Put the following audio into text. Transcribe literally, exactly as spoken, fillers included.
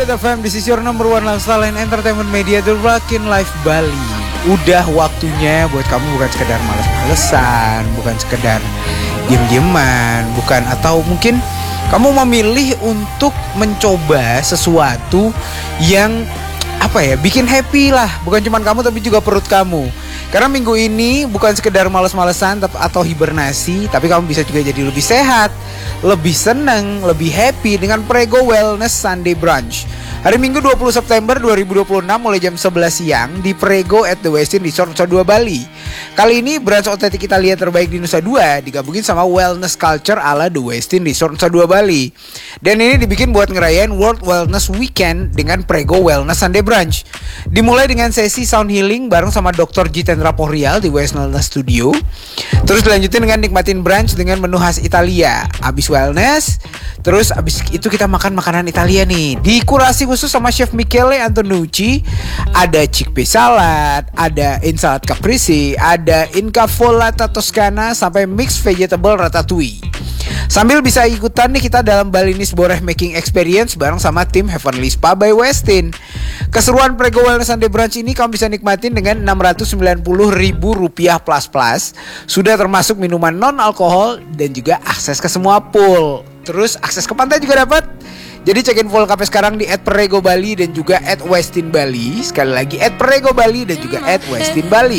F M, this is your number one lifestyle and entertainment media, The Rockin' Life Bali. Udah waktunya buat kamu bukan sekedar males-malesan, bukan sekedar diem-dieman, bukan, atau mungkin kamu memilih untuk mencoba sesuatu yang apa ya, bikin happy lah. Bukan cuma kamu tapi juga perut kamu. Karena minggu ini bukan sekedar males-malesan atau hibernasi, tapi kamu bisa juga jadi lebih sehat, lebih seneng, lebih happy dengan Prego Wellness Sunday Brunch. Hari Minggu dua puluh September dua ribu dua puluh enam mulai jam sebelas siang di Prego at the Westin Resort Nusa Dua Bali. Kali ini brunch otentik Italia terbaik di Nusa Dua digabungin sama wellness culture ala The Westin Resort Nusa Dua Bali. Dan ini dibikin buat ngerayain World Wellness Weekend dengan Prego Wellness Sunday Brunch. Dimulai dengan sesi sound healing bareng sama dokter Jitendra Pohrial di West Wellness Studio. Terus dilanjutin dengan nikmatin brunch dengan menu khas Italia. Abis wellness, terus abis itu kita makan makanan Italia nih. Dikurasi khusus sama Chef Michele Antonucci. Ada chickpea salad, ada insalad caprese, ada incavolata toscana, sampai mixed vegetable ratatouille. Sambil bisa ikutan nih kita dalam Balinese Boreh Making Experience bareng sama tim Heavenly Spa by Westin. Keseruan Prego Wellness Sunday Brunch ini kamu bisa nikmatin dengan enam ratus sembilan puluh ribu rupiah plus plus. Sudah termasuk minuman non alkohol dan juga akses ke semua pool. Terus akses ke pantai juga dapat. Jadi cekin full kafe sekarang di at Prego Bali dan juga at Westin Bali. Sekali lagi at Prego Bali dan juga at Westin Bali.